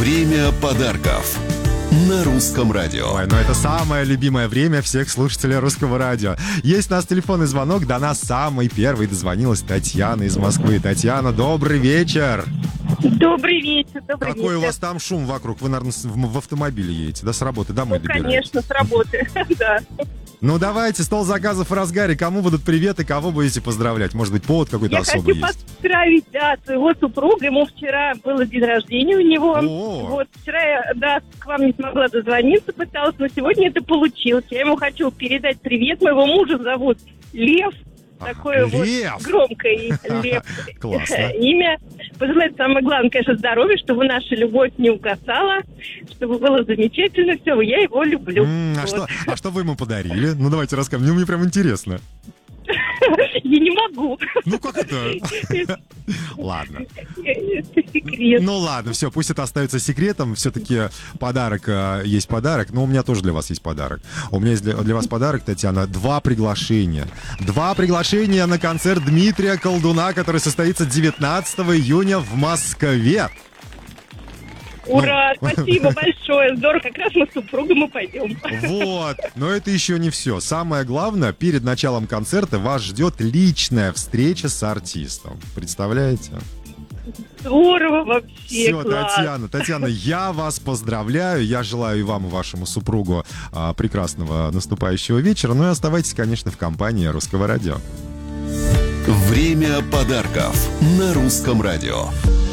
Время подарков на Русском радио. Ой, это самое любимое время всех слушателей Русского радио. Есть у нас телефонный звонок. До нас самый первый дозвонилась Татьяна из Москвы. Татьяна, добрый вечер. Добрый вечер, добрый вечер. Какой у вас там шум вокруг? Вы, наверное, в автомобиле едете, да, с работы домой добираетесь? Конечно, с работы, да. Ну, давайте, стол заказов в разгаре. Кому будут приветы, кого будете поздравлять? Может быть, повод какой-то особый есть? Я хочу поздравить, своего супруга. Ему вчера было день рождения у него. Вот, вчера я, к вам не смогла дозвониться, пыталась, но сегодня это получилось. Я ему хочу передать привет. Моего мужа зовут Лев. Такое Лев. Вот громкое Лев имя. Пожелать самое главное, конечно, здоровья, чтобы наша любовь не угасала, чтобы было замечательно все. Я его люблю. А что вы ему подарили? Ну, давайте расскажем. Мне прям интересно. Я не могу. Ну, как это? Ладно. Это секрет. Ну, ладно, все, пусть это остается секретом. Все-таки подарок есть подарок. Но у меня тоже для вас есть подарок. У меня есть для вас подарок, Татьяна. 2 приглашения. 2 приглашения на концерт Дмитрия Колдуна, который состоится 19 июня в Москве. Ура, спасибо большое, здорово, как раз мы с супругом и пойдем. Вот, но это еще не все. Самое главное, перед началом концерта вас ждет личная встреча с артистом. Представляете? Здорово вообще, все, класс. Татьяна, я вас поздравляю. Я желаю и вам, и вашему супругу прекрасного наступающего вечера. Ну и оставайтесь, конечно, в компании Русского радио. Время подарков на Русском радио.